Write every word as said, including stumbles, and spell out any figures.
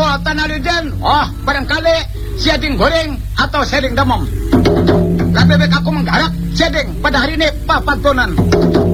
Oh, Tanah Raden. Oh, barangkali siading goreng atau siading damam. Lebih baik aku menggarap siading pada hari ini papantunan.